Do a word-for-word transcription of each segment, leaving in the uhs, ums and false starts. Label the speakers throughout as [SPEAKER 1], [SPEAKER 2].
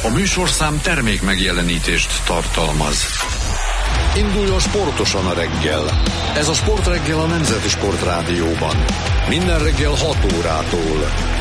[SPEAKER 1] A műsorszám termék megjelenítést tartalmaz. Induljon sportosan a reggel. Ez a Sportreggel a Nemzeti Sportrádióban. Minden reggel hat órától.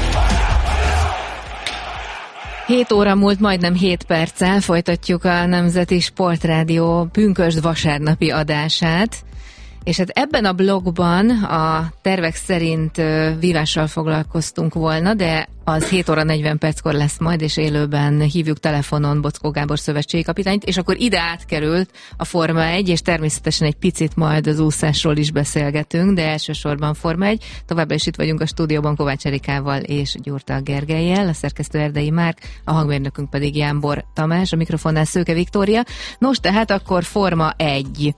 [SPEAKER 2] hét óra múlt majdnem hét perccel, folytatjuk a Nemzeti Sportrádió pünkösd vasárnapi adását. És hát ebben a blogban a tervek szerint vírással foglalkoztunk volna, de az hét óra negyven perckor lesz majd, és élőben hívjuk telefonon Boczkó Gábor szövetségi kapitányt, és akkor ide átkerült a Forma egy, és természetesen egy picit majd az úszásról is beszélgetünk, de elsősorban Forma egy. Továbbra is itt vagyunk a stúdióban Kovács Erikával és Gyurta Gergellyel, a szerkesztő Erdei Márk, a hangmérnökünk pedig Jánbor Tamás, a mikrofonnál Szőke Viktória. Nos, tehát akkor Forma egy.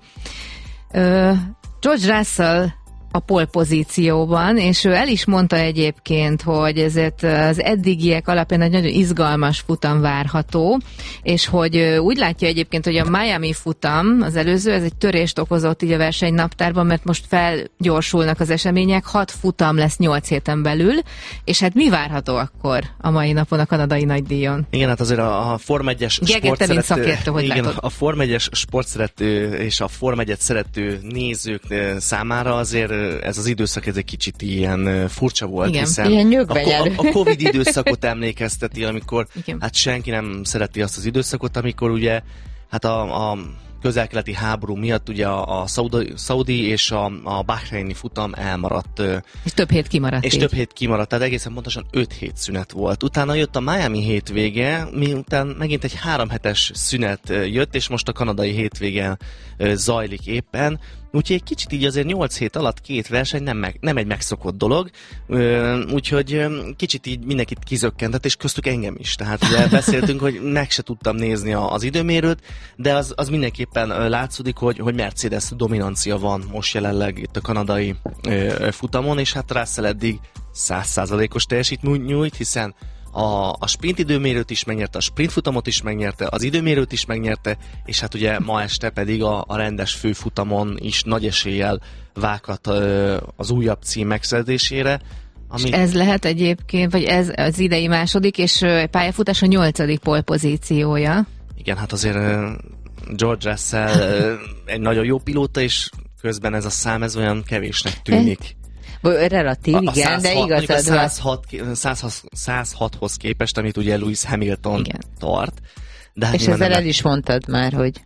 [SPEAKER 2] Ö, George Russell a pole pozícióban, és ő el is mondta egyébként, hogy ezért az eddigiek alapján egy nagyon izgalmas futam várható, és hogy úgy látja egyébként, hogy a Miami futam, az előző, ez egy törést okozott így a versenynaptárban, mert most felgyorsulnak az események, hat futam lesz nyolc héten belül, és hát mi várható akkor a mai napon a kanadai nagydíjon?
[SPEAKER 3] Igen, hát azért a, a Forma egyes sportszerető,
[SPEAKER 2] szakértő, hogy
[SPEAKER 3] igen,
[SPEAKER 2] látod?
[SPEAKER 3] a Forma egyes sportszerető és a Forma egyet szerető nézők számára azért ez az időszak ez egy kicsit ilyen furcsa volt,
[SPEAKER 2] igen,
[SPEAKER 3] hiszen
[SPEAKER 4] ilyen
[SPEAKER 3] a, a, a Covid időszakot emlékezteti, amikor
[SPEAKER 2] igen.
[SPEAKER 3] hát senki nem szereti azt az időszakot, amikor ugye hát a, a közel-keleti háború miatt ugye a, a Szaudi, Szaudi és a, a Bahreini futam elmaradt.
[SPEAKER 2] És több hét kimaradt.
[SPEAKER 3] És
[SPEAKER 2] így.
[SPEAKER 3] több hét kimaradt, tehát egészen pontosan öt hét szünet volt. Utána jött a Miami hétvége, miután megint egy három hetes szünet jött, és most a kanadai hétvége zajlik éppen. Úgyhogy egy kicsit így azért nyolc hét alatt két verseny nem, meg, nem egy megszokott dolog, úgyhogy kicsit így mindenkit kizökkentett, és köztük engem is. Tehát ugye beszéltünk, hogy meg se tudtam nézni az időmérőt, de az, az mindenképpen látszódik, hogy, hogy Mercedes dominancia van most jelenleg itt a kanadai futamon, és hát Russell eddig száz százalékos teljesítményt nyújt, hiszen A, a sprint időmérőt is megnyerte, a sprint futamot is megnyerte, az időmérőt is megnyerte, és hát ugye ma este pedig a, a rendes főfutamon is nagy eséllyel vághat az újabb cím megszerzésére.
[SPEAKER 2] Ami... És ez lehet egyébként, vagy ez az idei második, és pályafutás a nyolcadik pole pozíciója.
[SPEAKER 3] Igen, hát azért George Russell egy nagyon jó pilóta, és közben ez a szám ez olyan kevésnek tűnik.
[SPEAKER 4] Relatív,
[SPEAKER 3] a, a
[SPEAKER 4] igen, de igazad
[SPEAKER 3] van. száz hathoz képest, amit ugye Lewis Hamilton igen. tart. De hát
[SPEAKER 4] és ezzel el is mondtad már, hogy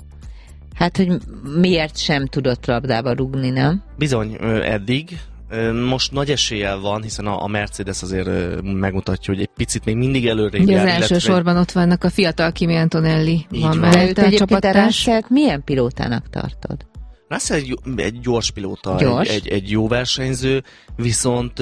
[SPEAKER 4] hát, hogy miért sem tudott labdába rúgni, nem?
[SPEAKER 3] Bizony, eddig. Most nagy eséllyel van, hiszen a Mercedes azért megmutatja, hogy egy picit még mindig előrébb
[SPEAKER 2] jár.
[SPEAKER 3] Az
[SPEAKER 2] elsősorban ott vannak a fiatal Kimi Antonelli.
[SPEAKER 3] Így
[SPEAKER 2] van
[SPEAKER 3] van.
[SPEAKER 2] mellette a csapattárs.
[SPEAKER 4] Milyen pilótának tartod?
[SPEAKER 3] Russell egy, egy gyors pilóta,
[SPEAKER 4] gyors.
[SPEAKER 3] Egy, egy, egy jó versenyző, viszont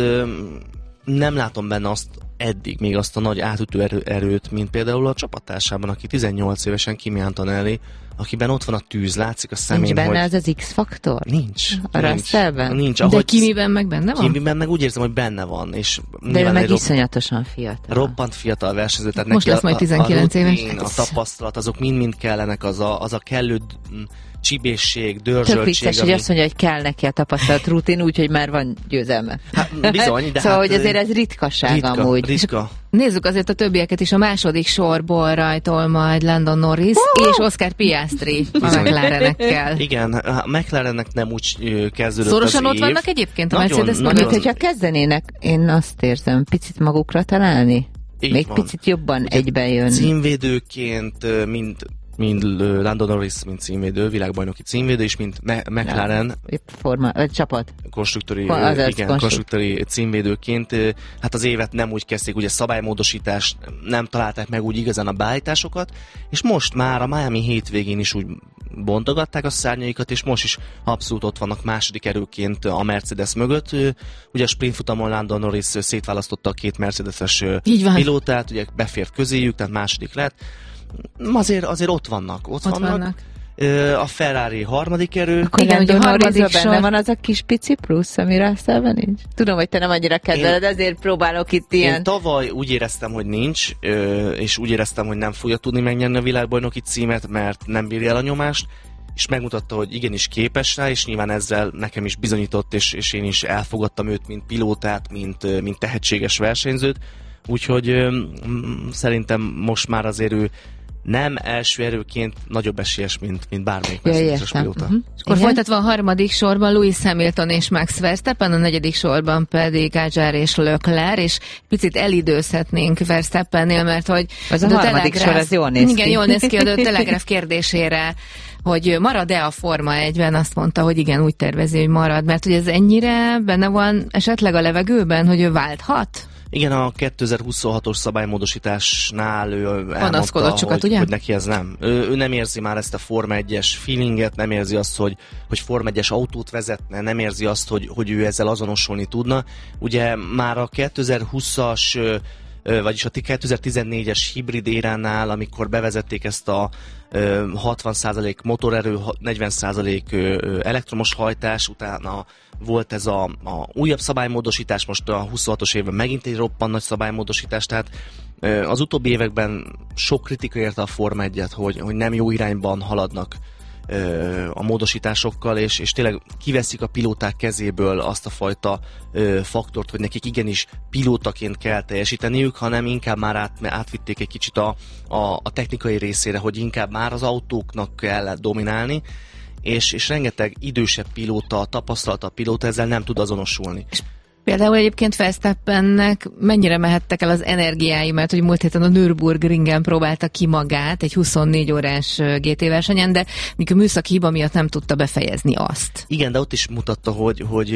[SPEAKER 3] nem látom benne azt eddig még azt a nagy átütő erő, erőt, mint például a csapattársában, aki tizennyolc évesen Kimi Antonelli, akiben ott van a tűz, látszik a szemén,
[SPEAKER 4] nincs benne
[SPEAKER 3] hogy...
[SPEAKER 4] az az X-faktor?
[SPEAKER 3] Nincs.
[SPEAKER 4] A Russellben?
[SPEAKER 3] Nincs.
[SPEAKER 2] De Kimiben meg benne van?
[SPEAKER 3] Kimiben meg úgy érzem, hogy benne van. És
[SPEAKER 4] de ő meg iszonyatosan fiatal.
[SPEAKER 3] Roppant fiatal versenyző. Tehát
[SPEAKER 2] most
[SPEAKER 3] neki
[SPEAKER 2] lesz majd
[SPEAKER 3] a,
[SPEAKER 2] tizenkilenc
[SPEAKER 3] a, a
[SPEAKER 2] éves.
[SPEAKER 3] rutin, a tapasztalat, azok mind-mind kellenek, az a, az a kellő csibészség, dörzsöltség.
[SPEAKER 4] Tök vicces, ami... hogy azt mondja, hogy kell neki a tapasztalat rutin, úgyhogy már van győzelme.
[SPEAKER 3] Hát, bizony, de
[SPEAKER 4] szóval,
[SPEAKER 3] hát,
[SPEAKER 4] hogy azért ez ritkaság
[SPEAKER 3] ritka,
[SPEAKER 4] amúgy.
[SPEAKER 3] Ritka.
[SPEAKER 2] Nézzük azért a többieket is. A második sorból rajtol majd Lando Norris uh! és Oscar Piastri a McLarenekkel.
[SPEAKER 3] Igen, a McLarennek nem úgy kezdődött
[SPEAKER 2] szorosan
[SPEAKER 3] az
[SPEAKER 2] ott
[SPEAKER 3] év.
[SPEAKER 2] vannak egyébként a
[SPEAKER 3] nagyon,
[SPEAKER 2] Mercedes
[SPEAKER 4] Mondjuk, hogyha kezdenének, én azt érzem, picit magukra találni.
[SPEAKER 3] Így
[SPEAKER 4] még
[SPEAKER 3] van.
[SPEAKER 4] Picit jobban ugye egyben jön.
[SPEAKER 3] Címvédőként, mind mind Lando Norris, mint címvédő, világbajnoki címvédő, és mint Me- McLaren
[SPEAKER 4] forma, vagy csapat.
[SPEAKER 3] Konstruktúri,
[SPEAKER 4] Azaz,
[SPEAKER 3] igen, konstruktúri címvédőként. Hát az évet nem úgy kezdték, ugye szabálymódosítást nem találták meg úgy igazán a beállításokat, és most már a Miami hétvégén is úgy bontogatták a szárnyaikat, és most is abszolút ott vannak második erőként a Mercedes mögött. Ugye a sprintfutamon Lando Norris szétválasztotta a két Mercedes-es pilótát, ugye befért közéjük, tehát második lett. Azért, azért ott vannak. Ott,
[SPEAKER 2] ott
[SPEAKER 3] vannak.
[SPEAKER 2] vannak.
[SPEAKER 3] A Ferrari harmadik erő.
[SPEAKER 4] Akkor igen, hogy a harmadik sor... benne van az a kis pici plusz, ami Russellben nincs? Tudom, hogy te nem annyira kedveled, én, ezért próbálok itt ilyen...
[SPEAKER 3] Én tavaly úgy éreztem, hogy nincs, és úgy éreztem, hogy nem fogja tudni megnyerni a világbajnoki címet, mert nem bírja el a nyomást, és megmutatta, hogy igenis képes rá, és nyilván ezzel nekem is bizonyított, és, és én is elfogadtam őt, mint pilótát, mint, mint tehetséges versenyzőt. úgyhogy ö, szerintem most már azért ő nem első erőként nagyobb esélyes, mint, mint bármelyik
[SPEAKER 4] ja,
[SPEAKER 3] Mercedes pilóta. Uh-huh.
[SPEAKER 2] Akkor igen? Folytatva a harmadik sorban Lewis Hamilton és Max Verstappen, a negyedik sorban pedig Leclerc és Leclerc, és picit elidőzhetnénk Verstappennél, mert hogy
[SPEAKER 4] az a, a harmadik Telegraph, sor, az jól néz ki.
[SPEAKER 2] Igen, jól néz ki, a Telegraph kérdésére, hogy marad-e a Forma egyben, azt mondta, hogy igen, úgy tervezi, hogy marad, mert hogy ez ennyire benne van esetleg a levegőben, hogy ő válthat?
[SPEAKER 3] Igen, a kétezer-huszonhatos szabálymódosításnál ő
[SPEAKER 2] elmondta, sokat,
[SPEAKER 3] hogy, hogy neki ez nem. Ő, ő nem érzi már ezt a Forma egyes feelinget, nem érzi azt, hogy, hogy Forma egyes autót vezetne, nem érzi azt, hogy, hogy ő ezzel azonosulni tudna. Ugye már a kétezer-húszas vagyis a kétezer-tizennégyes hibrid éránál, amikor bevezették ezt a hatvan százalék motorerő, negyven százalék elektromos hajtás, utána volt ez a, a újabb szabálymódosítás, most a huszonhatos évben megint egy roppant nagy szabálymódosítás, tehát az utóbbi években sok kritika érte a Forma egyet, hogy, hogy nem jó irányban haladnak a módosításokkal, és, és tényleg kiveszik a pilóták kezéből azt a fajta ö, faktort, hogy nekik igenis pilótaként kell teljesíteniük, hanem inkább már át, átvitték egy kicsit a, a, a technikai részére, hogy inkább már az autóknak kell dominálni, és, és rengeteg idősebb pilóta, tapasztaltabb pilóta ezzel nem tud azonosulni.
[SPEAKER 2] Például egyébként Verstappennek mennyire mehettek el az energiái, mert hogy múlt héten a Nürburgringen próbálta ki magát egy huszonnégy órás gé té versenyen, de mikor műszaki hiba miatt nem tudta befejezni azt.
[SPEAKER 3] Igen, de ott is mutatta, hogy, hogy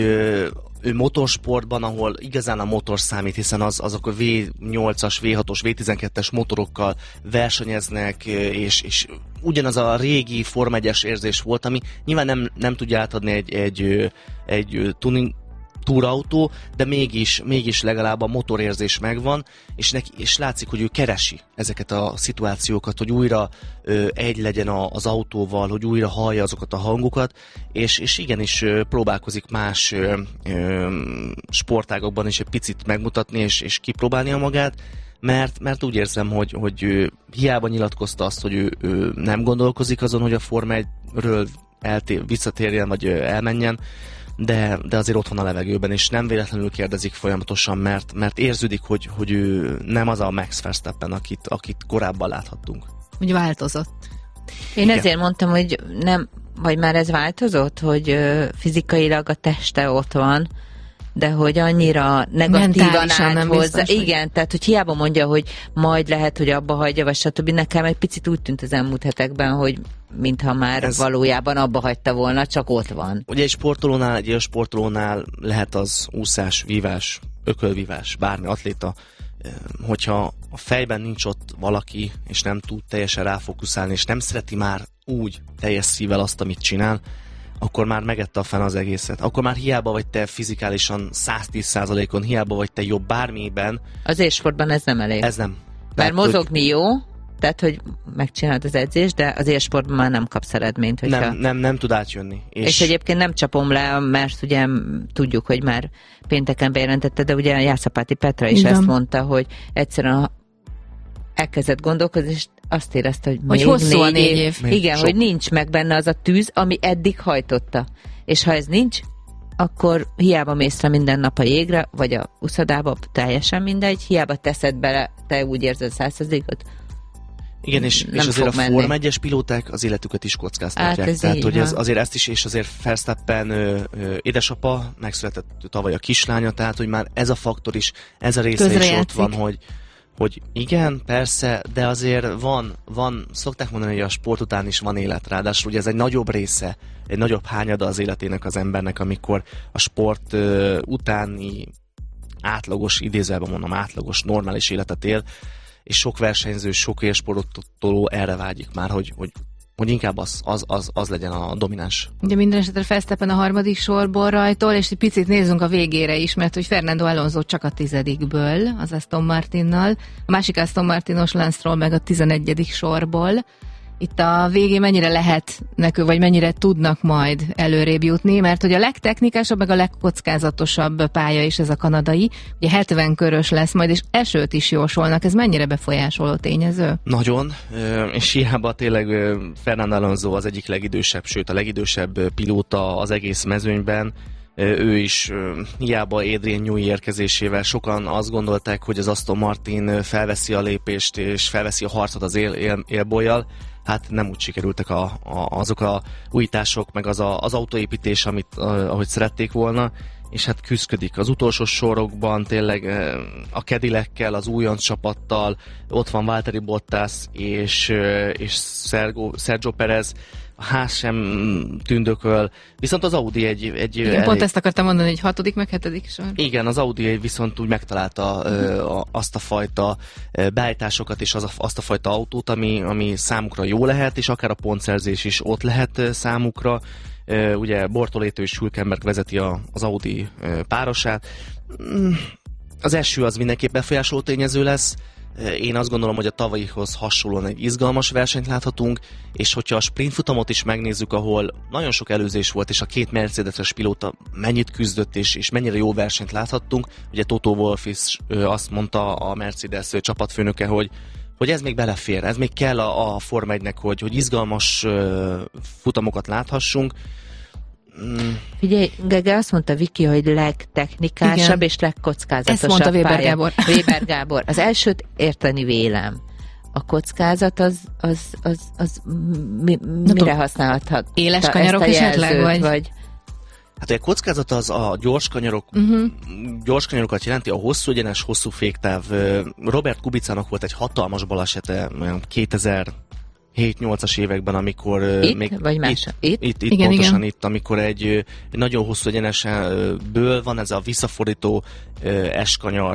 [SPEAKER 3] ő motorsportban, ahol igazán a motor számít, hiszen az, azok a vé nyolcas, vé hatos, vé tizenkettes motorokkal versenyeznek, és, és ugyanaz a régi Forma egyes érzés volt, ami nyilván nem, nem tudja átadni egy, egy, egy tuning túrautó, de mégis, mégis legalább a motorérzés megvan, és, neki, és látszik, hogy ő keresi ezeket a szituációkat, hogy újra ö, egy legyen a, az autóval, hogy újra hallja azokat a hangokat, és, és igenis ö, próbálkozik más ö, ö, sportágokban is egy picit megmutatni, és, és kipróbálni a magát, mert, mert úgy érzem, hogy, hogy ő hiába nyilatkozta azt, hogy ő, ő nem gondolkozik azon, hogy a Forma egyről elté- visszatérjen, vagy ö, elmenjen, De, de azért ott van a levegőben, és nem véletlenül kérdezik folyamatosan, mert, mert érződik, hogy, hogy ő nem az a Max Verstappen, akit, akit korábban láthattunk.
[SPEAKER 2] Úgy változott.
[SPEAKER 4] Én Igen. ezért mondtam, hogy nem, vagy már ez változott, hogy ö, fizikailag a teste ott van, de hogy annyira negatívan állt hozzá. Igen, hogy... tehát hogy hiába mondja, hogy majd lehet, hogy abba hagyja, vagy stb. Nekem egy picit úgy tűnt az elmúlt hetekben, hogy mintha már ez... valójában abba hagyta volna, csak ott van.
[SPEAKER 3] Ugye egy sportolónál, egy ilyen sportolónál lehet az úszás, vívás, ökölvívás, bármi atléta, hogyha a fejben nincs ott valaki, és nem tud teljesen ráfókuszálni, és nem szereti már úgy teljes szívvel azt, amit csinál, akkor már megette a fene az egészet. Akkor már hiába vagy te fizikálisan száztíz százalékon, hiába vagy te jobb bármiben.
[SPEAKER 4] Az élsportban ez nem elég.
[SPEAKER 3] Ez nem.
[SPEAKER 4] Mert
[SPEAKER 3] Tehát,
[SPEAKER 4] mozogni
[SPEAKER 3] hogy...
[SPEAKER 4] jó, tehát, hogy megcsinálod az edzést, de az élsportban már nem kapsz eredményt. Hogyha...
[SPEAKER 3] Nem, nem, nem tud átjönni.
[SPEAKER 4] És... és egyébként nem csapom le, mert ugye tudjuk, hogy már pénteken bejelentette, de ugye Jászapáti Petra is Igen. ezt mondta, hogy egyszerűen elkezdett gondolkozni, és azt érezte, hogy,
[SPEAKER 2] hogy
[SPEAKER 4] még
[SPEAKER 2] hosszú
[SPEAKER 4] négy
[SPEAKER 2] a négy év.
[SPEAKER 4] év. Igen, sok. Hogy nincs meg benne az a tűz, ami eddig hajtotta. És ha ez nincs, akkor hiába mész le minden nap a jégre, vagy a uszodába, teljesen mindegy, hiába teszed bele, te úgy érzed száz százalékot.
[SPEAKER 3] Igen, és, és azért a Forma egyes pilóták az életüket is kockáztatják. Hát Tehát, hogy ez, azért ezt is, és azért Verstappen ö, ö, édesapa, megszületett tavaly a kislánya, tehát, hogy már ez a faktor is, ez a része is ott van, hogy hogy igen, persze, de azért van, van, szokták mondani, hogy a sport után is van élet, ráadásul ugye ez egy nagyobb része, egy nagyobb hányada az életének az embernek, amikor a sport uh, utáni átlagos, idézőjelben mondom, átlagos, normális életet él, és sok versenyző, sok élsportoló erre vágyik már, hogy, hogy hogy inkább az, az, az, az legyen a domináns.
[SPEAKER 2] Ugye minden esetre Verstappen a harmadik sorból rajtol, és egy picit nézzünk a végére is, mert hogy Fernando Alonso csak a tizedikből, az Aston Martinnal, a másik Aston Martinos Lance Stroll meg a tizenegyedik sorból. Itt a végén mennyire lehet nekünk, vagy mennyire tudnak majd előrébb jutni, mert hogy a legtechnikásabb, meg a legkockázatosabb pálya is ez a kanadai, ugye hetven körös lesz majd, és esőt is jósolnak, ez mennyire befolyásoló tényező?
[SPEAKER 3] Nagyon, és hiába tényleg Fernando Alonso az egyik legidősebb, sőt a legidősebb pilóta az egész mezőnyben, ő is hiába Adrian Newey érkezésével sokan azt gondolták, hogy az Aston Martin felveszi a lépést és felveszi a harcot az él, él, élbollyal. Hát nem úgy sikerültek a, a, azok a újítások, meg az, a, az autóépítés, amit ahogy szerették volna, és hát küzdködik az utolsó sorokban, tényleg a Cadillackel, az újonc csapattal, ott van Valtteri Bottas és, és Sergio, Sergio Perez, a ház sem tündököl, viszont az Audi egy... egy
[SPEAKER 2] igen, elég... pont ezt akartam mondani, hogy hatodik, meg hetedik sor.
[SPEAKER 3] Igen, az Audi viszont úgy megtalálta uh-huh. uh, azt a fajta uh, beállításokat és az a, azt a fajta autót, ami, ami számukra jó lehet, és akár a pontszerzés is ott lehet uh, számukra. Uh, ugye Bortoleto és Hülkenberg vezeti a, az Audi uh, párosát. Mm, az eső az mindenképp befolyásoló tényező lesz. Én azt gondolom, hogy a tavalyihoz hasonlóan egy izgalmas versenyt láthatunk, és hogyha a sprintfutamot is megnézzük, ahol nagyon sok előzés volt, és a két Mercedes-es pilóta mennyit küzdött, és, és mennyire jó versenyt láthattunk. Ugye Toto Wolff is azt mondta, a Mercedes csapatfőnöke, hogy, hogy ez még belefér, ez még kell a, a Forma egynek, hogy, hogy izgalmas uh, futamokat láthassunk.
[SPEAKER 4] Mm. Figyelj, Gege, azt mondta Viki, hogy legtechnikásabb igen. és legkockázatosabb.
[SPEAKER 2] Ezt mondta Weber Gábor.
[SPEAKER 4] Weber Gábor. Az elsőt érteni vélem. A kockázat az, az, az, az mi, mire használhathat?
[SPEAKER 2] Éles kanyarok esetleg? Vagy? vagy?
[SPEAKER 3] Hát a kockázat az a gyors kanyarok, uh-huh. gyors kanyarokat jelenti, a hosszú egyenes, hosszú féktáv. Robert Kubicának volt egy hatalmas balesete kétezer-hét-nyolcas években, amikor...
[SPEAKER 4] Itt?
[SPEAKER 3] Még
[SPEAKER 4] vagy más?
[SPEAKER 3] Itt? Itt, itt igen, pontosan igen. Itt, amikor egy, egy nagyon hosszú egyenesből van ez a visszafordító S-kanyar.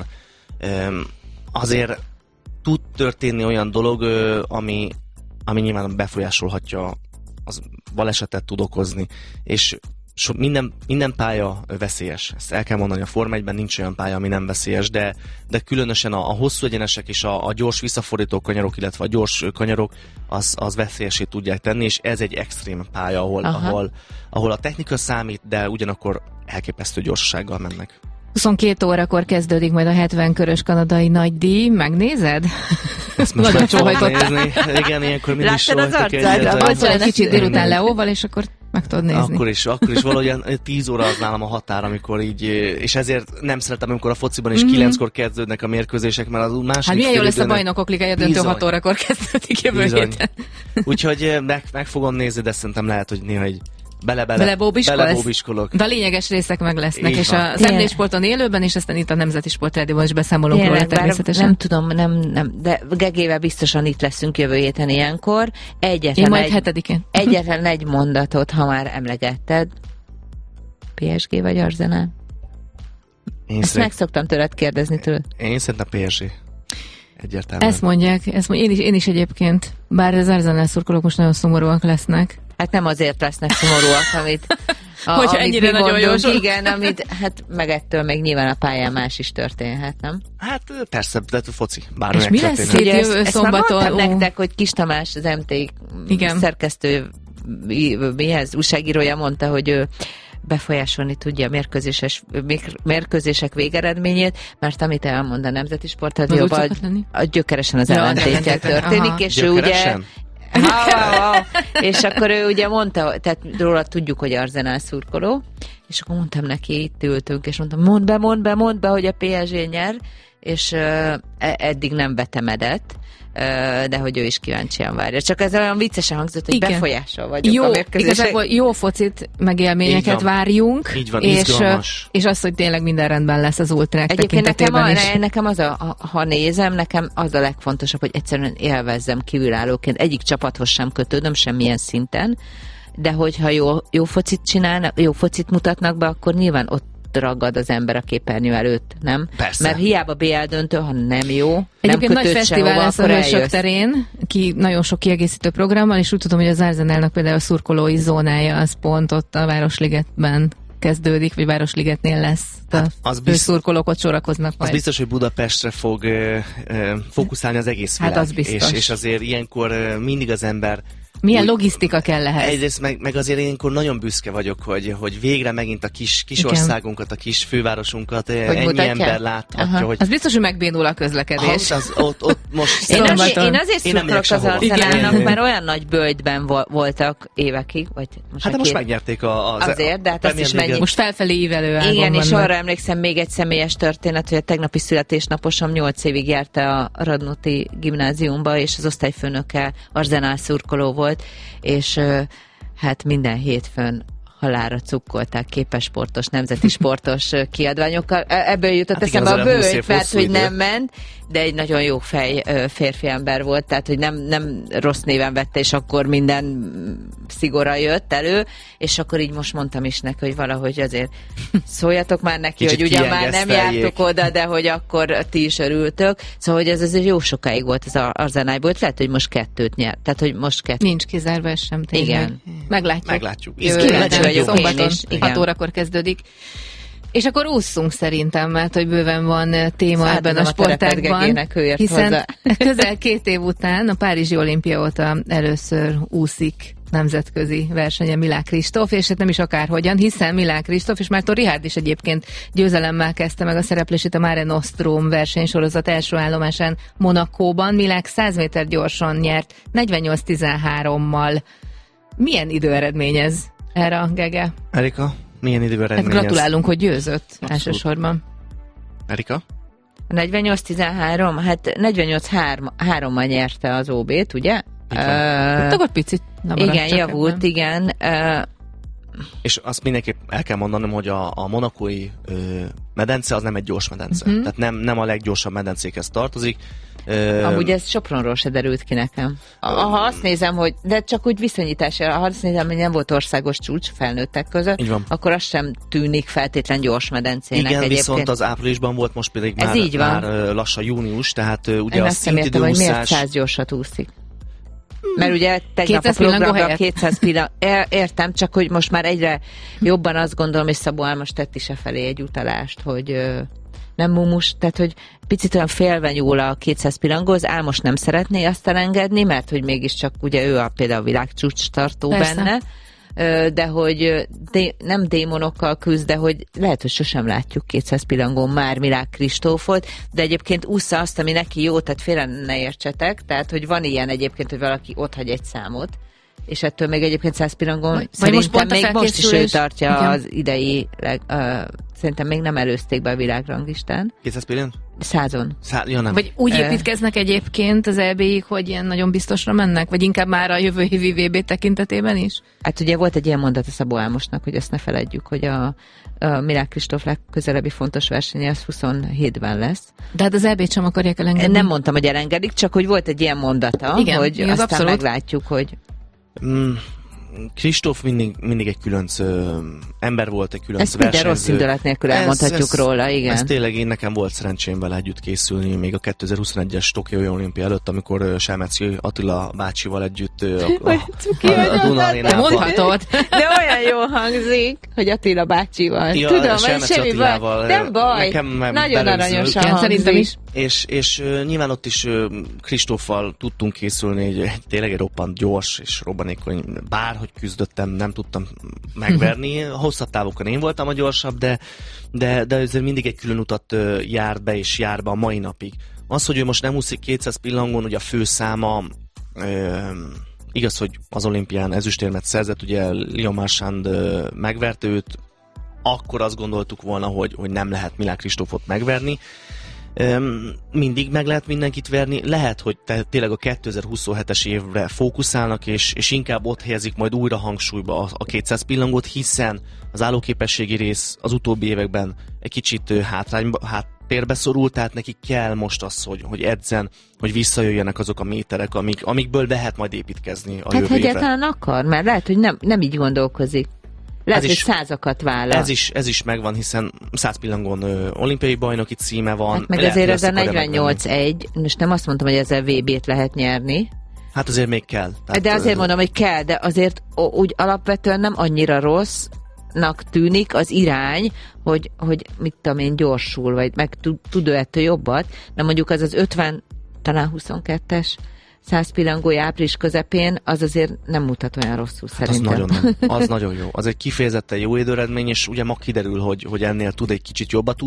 [SPEAKER 3] Azért tud történni olyan dolog, ami, ami nyilván befolyásolhatja, az balesetet tud okozni, és so, minden, minden pálya veszélyes. Ezt el kell mondani, a Forma egyben nincs olyan pálya, ami nem veszélyes, de, de különösen a, a hosszú egyenesek és a, a gyors visszafordító kanyarok, illetve a gyors kanyarok, az, az veszélyesé tudják tenni, és ez egy extrém pálya, ahol, ahol, ahol a technika számít, de ugyanakkor elképesztő gyorsasággal mennek.
[SPEAKER 2] huszonkettő órakor kezdődik majd a hetven körös kanadai nagydíj. Megnézed?
[SPEAKER 3] Ezt most meg fogom nézni. Igen, ilyenkor mindig
[SPEAKER 4] sóhajtok egyet.
[SPEAKER 2] Vagy egy kicsit délután Leóval, és akkor meg tudod nézni.
[SPEAKER 3] Akkor is, akkor is valahogyan tíz óra az nálam a határ, amikor így, és ezért nem szeretem, amikor a fociban is kilenckor kezdődnek a mérkőzések, mert az második
[SPEAKER 2] hát milyen jó lesz a bajnokok ligája döntő hat órakor kezdődik jövő héten.
[SPEAKER 3] Úgyhogy meg, meg fogom nézni, de szerintem lehet, hogy néha egy Bele-bele,
[SPEAKER 2] belebóbiskolok. De a lényeges részek meg lesznek, így és van. A Szemlés Sporton élőben, és aztán itt a Nemzeti Sportrádióban is beszámolunk róla természetesen.
[SPEAKER 4] Nem tudom, nem, nem, de Gegével biztosan itt leszünk jövő héten ilyenkor. Egyetlen
[SPEAKER 2] Én majd
[SPEAKER 4] egy,
[SPEAKER 2] hetedikén.
[SPEAKER 4] Egyetlen egy mondatot, ha már emlegetted. pé es gé vagy Arsenal? Én Ezt szerint... meg szoktam tőled kérdezni tőled.
[SPEAKER 3] Én szerintem pé es gé. Egyértelműen.
[SPEAKER 2] Ezt mondják, ezt mondják. Én, is, én is egyébként. Bár az Arsenal szurkolók most nagyon szomorúak lesznek.
[SPEAKER 4] Hát nem azért lesznek szomorúak, amit...
[SPEAKER 2] A, Hogyha amit ennyire nagyon jó sok.
[SPEAKER 4] Igen, amit, hát meg ettől még nyilván a pályán más is történhet, nem?
[SPEAKER 3] Hát persze, de foci.
[SPEAKER 2] És mi lesz itt jövő szombaton?
[SPEAKER 4] Ezt már nektek, hogy Kis Tamás, az em té szerkesztő, mihez, újságírója mondta, hogy ő befolyásolni tudja a mérkőzéses, mérkőzések végeredményét, mert amit elmond a Nemzeti Sportrádióban, a gyökeresen az ellentétje történik, aha. És gyökeresen? Ő ugye... Ha, ha, ha. És akkor ő ugye mondta, tehát róla tudjuk, hogy Arsenal szurkoló, és akkor mondtam neki, itt ültünk, és mondtam, mondd be, mondd be, mondd be, hogy a pé es gé nyer, és uh, eddig nem betemedett, uh, de hogy ő is kíváncsian várja. Csak ez olyan viccesen hangzott, hogy igen. Befolyásol vagyok
[SPEAKER 2] jó,
[SPEAKER 4] a mérkőzések.
[SPEAKER 2] Igazából jó focit, megélményeket várjunk,
[SPEAKER 3] így van,
[SPEAKER 2] és, és az, hogy tényleg minden rendben lesz az ultrák tekintetében is.
[SPEAKER 4] Nekem, nekem az a, ha nézem, nekem az a legfontosabb, hogy egyszerűen élvezzem kívülállóként. Egyik csapathoz sem kötődöm semmilyen szinten, de hogyha jó, jó focit csinálnak, jó focit mutatnak be, akkor nyilván ott ragad az ember a képernyő előtt, nem?
[SPEAKER 3] Persze.
[SPEAKER 4] Mert hiába bé el döntő, ha nem jó,
[SPEAKER 2] egyébként
[SPEAKER 4] nem
[SPEAKER 2] nagy fesztivál lesz a Hősök terén, ki nagyon sok kiegészítő programmal, és úgy tudom, hogy az Arsenalnak például a szurkolói zónája az pont ott a Városligetben kezdődik, vagy Városligetnél lesz. Hát az bizt... szurkolók ott sorakoznak majd.
[SPEAKER 3] Az biztos, hogy Budapestre fog uh, uh, fókuszálni az egész világ.
[SPEAKER 2] Hát az biztos.
[SPEAKER 3] És, és azért ilyenkor uh, mindig az ember
[SPEAKER 2] Milyen
[SPEAKER 3] úgy,
[SPEAKER 2] logisztika kell ehhez?
[SPEAKER 3] Egyrészt meg, meg azért ilyenkor nagyon büszke vagyok, hogy, hogy végre megint a kis, kis országunkat, a kis fővárosunkat hogy ennyi mutatja? Ember láthatja. Hogy...
[SPEAKER 2] Az biztos, hogy megbénul a közlekedés.
[SPEAKER 3] Az, az, ott, ott most
[SPEAKER 4] én, azért, én azért szurkolok az Arsenalnak, mert olyan nagy bölgyben voltak évekig. Vagy most
[SPEAKER 3] hát de most
[SPEAKER 4] két...
[SPEAKER 3] megnyerték a, az
[SPEAKER 4] azért, de hát azt is mennyi.
[SPEAKER 2] Most felfelé ívelő ágon
[SPEAKER 4] igen, és
[SPEAKER 2] vannak.
[SPEAKER 4] arra emlékszem még egy személyes történet, hogy a tegnapi születésnaposom nyolc évig járta a Radnóti gimnáziumba, és az osztályfőnöke Arsenal szurkoló volt, és hát minden hétfőn halálra cukkolták képesportos, nemzeti sportos kiadványokkal. Ebből jutott hát eszembe a bőjt, mert hogy nem ment, de egy nagyon jó fej férfi ember volt, tehát hogy nem, nem rossz néven vette, és akkor minden szigora jött elő, és akkor így most mondtam is neki, hogy valahogy azért szóljatok már neki, kicsit hogy ugyan már nem jártok oda, de hogy akkor ti is örültök. Szóval, hogy ez azért jó sokáig volt az Arzenálból, lehet, hogy most kettőt nyert. Tehát, hogy most kettőt.
[SPEAKER 2] Nincs kizárva ez sem tényleg.
[SPEAKER 4] Igen.
[SPEAKER 2] Meglátjuk.
[SPEAKER 3] Meglátjuk.
[SPEAKER 2] Kíváncsi vagyok, szombaton hat órakor kezdődik. És akkor ússzunk szerintem, mert hogy bőven van téma hát, ebben a sportágban, hiszen hozzá. Közel két év után a Párizsi olimpia óta először úszik nemzetközi versenye Milák Kristóf, és hát nem is akárhogyan, hiszen Milák Kristóf és Márton Richárd is egyébként győzelemmel kezdte meg a szereplését a Mare Nostrum versenysorozat első állomásán Monakóban. Milák száz méter gyorsan nyert, negyvennyolc tizenhárommal. Milyen időeredmény ez erre a Gege?
[SPEAKER 3] Erika? Milyen időeredmény
[SPEAKER 2] hát gratulálunk, ez? Hogy győzött abszolút. Elsősorban.
[SPEAKER 3] Erika?
[SPEAKER 4] negyvennyolc tizenhárom, hát negyvennyolc hárommal nyerte az ó bét, ugye?
[SPEAKER 2] Uh, hát akkor picit
[SPEAKER 4] igen, javult, ebben. Igen. Uh,
[SPEAKER 3] és azt mindenképp el kell mondanom, hogy a, a monakói uh, medence az nem egy gyors medence. Uh-huh. Tehát nem, nem a leggyorsabb medencékhez tartozik. Uh,
[SPEAKER 4] Amúgy ez Sopronról se derült ki nekem. Ha azt nézem, hogy, de csak úgy viszonyításra, ha azt nézem, hogy nem volt országos csúcs felnőttek között, akkor az sem tűnik feltétlen gyors medencének.
[SPEAKER 3] Igen,
[SPEAKER 4] egyébként.
[SPEAKER 3] Viszont az áprilisban volt, most pedig már, már lassan június, tehát ugye
[SPEAKER 4] én
[SPEAKER 3] a
[SPEAKER 4] azt nem értem, hogy miért száz gyorsat úszik. Mert ugye tegnap a programra kétszáz pillanat. Értem, csak hogy most már egyre jobban azt gondolom, és Szabó Álmos tett is e felé egy utalást, hogy nem mumus, tehát hogy picit olyan félve nyúl a kétszáz pillangóz, Álmos nem szeretné azt elengedni, mert hogy mégiscsak ugye ő a például a világcsúcs tartó persze. Benne, de hogy dé, nem démonokkal küzd, de hogy lehet, hogy sosem látjuk kétszáz pillangón már Milák Kristófot, de egyébként ússza azt, ami neki jó, tehát félre ne értsetek, tehát hogy van ilyen egyébként, hogy valaki ott hagy egy számot, és ettől még egyébként száz pillangon szerintem most még most is ő tartja igen. Az idei, uh, szerintem még nem előzték be a világranglistán.
[SPEAKER 3] kétszáz pillanat?
[SPEAKER 4] Százon.
[SPEAKER 3] Szá- ja, nem.
[SPEAKER 2] Vagy úgy építkeznek egyébként az é bé-ig, hogy ilyen nagyon biztosra mennek? Vagy inkább már a jövő évi vé bé tekintetében is?
[SPEAKER 4] Hát ugye volt egy ilyen mondat a Szabó Álmosnak, hogy ezt ne feledjük, hogy a, a Milák Kristóf legközelebbi fontos versenye az huszonhétben lesz.
[SPEAKER 2] De hát az é bét sem akarják elengedni.
[SPEAKER 4] Nem mondtam, hogy elengedik, csak hogy volt egy ilyen mondata, igen, hogy aztán abszolút. Meglátjuk, hogy...
[SPEAKER 3] Mm. Kristóf mindig, mindig egy különc ö, ember volt, egy különc
[SPEAKER 4] ezt versenyző. Ezt minden rossz indulat nélkül elmondhatjuk ez, ez, róla, igen.
[SPEAKER 3] Ez tényleg én nekem volt szerencsém vele együtt készülni, még a kétezer-huszonegyes Tokiói olimpia előtt, amikor Selmecki Attila bácsival együtt a, a, a, a Duna arénában.
[SPEAKER 2] Mondhatod.
[SPEAKER 4] De olyan jól hangzik, hogy Attila bácsival.
[SPEAKER 3] Ja,
[SPEAKER 4] tudom, hogy semmi baj. Nem baj. Nagyon aranyosan hangzik.
[SPEAKER 2] Szerintem is.
[SPEAKER 3] És, és uh, nyilván ott is uh, Kristóffal tudtunk készülni, egy, egy, tényleg egy roppant gyors és robbanékony, bárhogy küzdöttem, nem tudtam megverni. Hosszabb távokon én voltam a gyorsabb, de, de, de azért mindig egy külön utat uh, járt be és jár be a mai napig. Az, hogy ő most nem úszik kétszáz pillangon, ugye a főszáma, uh, igaz, hogy az olimpián ezüstérmet szerzett, ugye Leon Marchand uh, megverte őt, akkor azt gondoltuk volna, hogy, hogy nem lehet Milák Kristófot megverni. Um, mindig meg lehet mindenkit verni, lehet, hogy te, tényleg a kétezer-huszonhetes évre fókuszálnak, és, és inkább ott helyezik majd újra hangsúlyba a, a kétszáz pillangót, hiszen az állóképességi rész az utóbbi években egy kicsit hátrányba, háttérbe szorult, tehát neki kell most az, hogy, hogy edzen, hogy visszajöjjenek azok a méterek, amik, amikből lehet majd építkezni a
[SPEAKER 4] hát
[SPEAKER 3] jövő évre.
[SPEAKER 4] egyáltalán akar, mert lehet, hogy nem, nem így gondolkozik. Lehet, ez hogy is, százakat vállal.
[SPEAKER 3] Ez is, ez is megvan, hiszen száz pillangon ö, olimpiai bajnoki címe van.
[SPEAKER 4] Hát meg lehet, azért ez a negyvennyolc egy, most nem azt mondtam, hogy ezzel vé bét lehet nyerni.
[SPEAKER 3] Hát azért még kell. Tehát,
[SPEAKER 4] de azért mondom, hogy kell, de azért úgy alapvetően nem annyira rossznak tűnik az irány, hogy, hogy mit tudom én, gyorsul, vagy meg tud, tud ő ettől jobbat, de mondjuk az az ötven, talán huszonkettes száz pillangója április közepén, az azért nem mutat olyan rosszul hát szerintem.
[SPEAKER 3] Az nagyon, nem. Az nagyon jó. Az egy kifejezetten jó időredmény, és ugye ma kiderül, hogy, hogy ennél tud egy kicsit jobbat